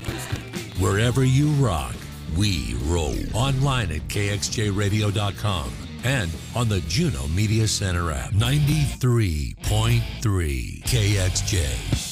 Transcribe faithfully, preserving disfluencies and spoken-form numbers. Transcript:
Wherever you rock, we roll. Online at K X J radio dot com and on the Juno Media Center app. ninety-three point three K X J.